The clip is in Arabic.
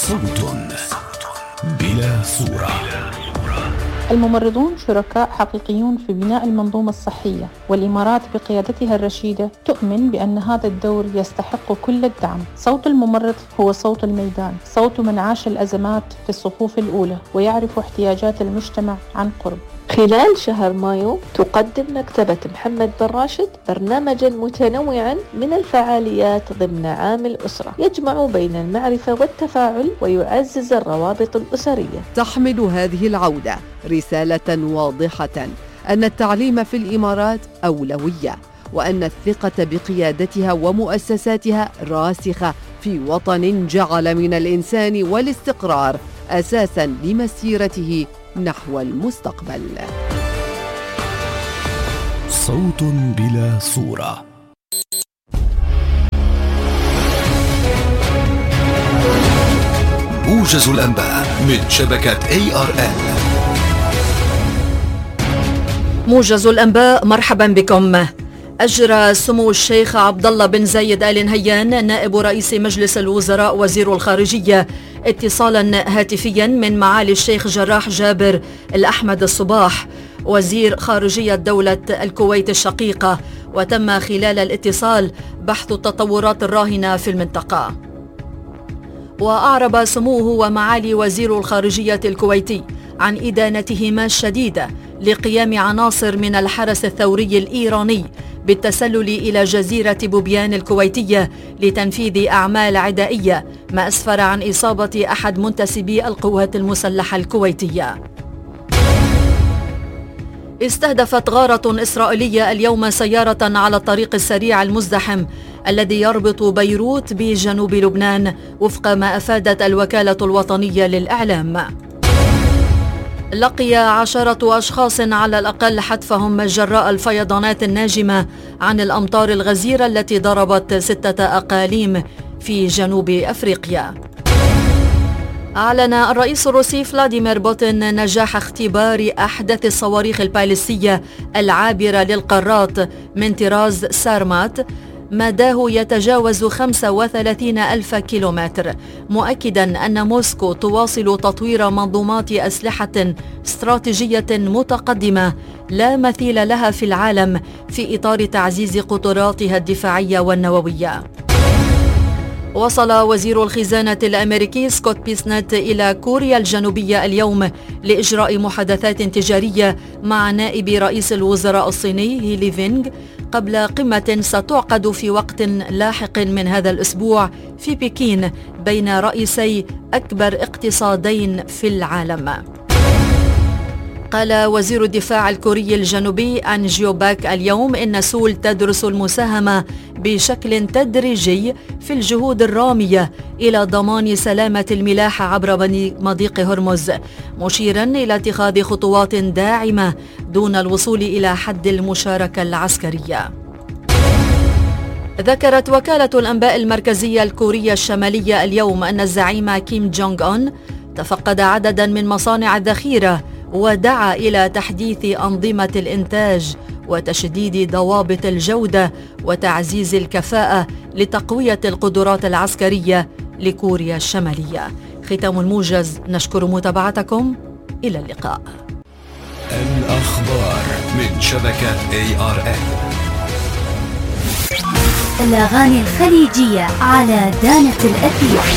صوت بلا صورة. الممرضون شركاء حقيقيون في بناء المنظومة الصحية، والإمارات بقيادتها الرشيدة تؤمن بأن هذا الدور يستحق كل الدعم. صوت الممرض هو صوت الميدان، صوت من عاش الأزمات في الصفوف الأولى ويعرف احتياجات المجتمع عن قرب. خلال شهر مايو تقدم مكتبة محمد بن راشد برنامجا متنوعا من الفعاليات ضمن عام الأسرة، يجمع بين المعرفة والتفاعل ويعزز الروابط الأسرية. تحمل هذه العودة رسالة واضحة أن التعليم في الإمارات أولوية، وأن الثقة بقيادتها ومؤسساتها راسخة في وطن جعل من الإنسان والاستقرار أساساً لمسيرته نحو المستقبل. صوت بلا صورة. موجز الأنباء من شبكة ARN. موجز الأنباء، مرحبا بكم. أجرى سمو الشيخ عبد الله بن زايد آل نهيان نائب رئيس مجلس الوزراء وزير الخارجية اتصالا هاتفيا من معالي الشيخ جراح جابر الأحمد الصباح وزير خارجية دولة الكويت الشقيقة، وتم خلال الاتصال بحث التطورات الراهنة في المنطقة. وأعرب سموه ومعالي وزير الخارجية الكويتي عن إدانتهما الشديدة لقيام عناصر من الحرس الثوري الإيراني بالتسلل إلى جزيرة بوبيان الكويتية لتنفيذ أعمال عدائية، ما أسفر عن إصابة أحد منتسبي القوات المسلحة الكويتية. استهدفت غارة إسرائيلية اليوم سيارة على الطريق السريع المزدحم الذي يربط بيروت بجنوب لبنان، وفق ما أفادت الوكالة الوطنية للإعلام. لقي 10 أشخاص على الأقل حتفهم جراء الفيضانات الناجمة عن الأمطار الغزيرة التي ضربت 6 أقاليم في جنوب أفريقيا. أعلن الرئيس الروسي فلاديمير بوتين نجاح اختبار أحدث الصواريخ الباليستية العابرة للقارات من طراز سارمات، مداه يتجاوز 35,000 كيلومتر، مؤكدا أن موسكو تواصل تطوير منظومات أسلحة استراتيجية متقدمة لا مثيل لها في العالم في إطار تعزيز قدراتها الدفاعية والنووية. وصل وزير الخزانة الأمريكي سكوت بيسنت إلى كوريا الجنوبية اليوم لإجراء محادثات تجارية مع نائب رئيس الوزراء الصيني هيلي فينغ قبل قمة ستعقد في وقت لاحق من هذا الأسبوع في بكين بين رئيسي أكبر اقتصادين في العالم. قال وزير الدفاع الكوري الجنوبي أن جيو باك اليوم إن سول تدرس المساهمة بشكل تدريجي في الجهود الرامية إلى ضمان سلامة الملاحة عبر مضيق هرمز، مشيرا إلى اتخاذ خطوات داعمة دون الوصول إلى حد المشاركة العسكرية. ذكرت وكالة الأنباء المركزية الكورية الشمالية اليوم أن الزعيم كيم جونغ أون تفقد عددا من مصانع الذخيرة، ودعا إلى تحديث أنظمة الإنتاج وتشديد ضوابط الجودة وتعزيز الكفاءة لتقوية القدرات العسكرية لكوريا الشمالية. ختام الموجز، نشكر متابعتكم، إلى اللقاء. الأخبار من شبكة ARN. الأغاني الخليجية على دانة الأثير.